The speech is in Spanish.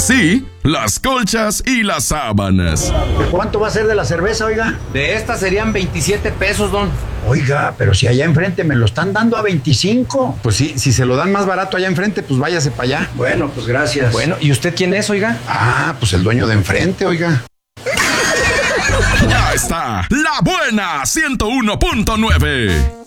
sí, las colchas y las sábanas. ¿Cuánto va a ser de la cerveza, oiga? De estas serían 27 pesos, don. Oiga, pero si allá enfrente me lo están dando a 25. Pues sí, si se lo dan más barato allá enfrente, pues váyase para allá. Bueno, pues gracias. Bueno, ¿y usted quién es, oiga? Ah, pues el dueño de enfrente, oiga. Ya está, La Buena 101.9.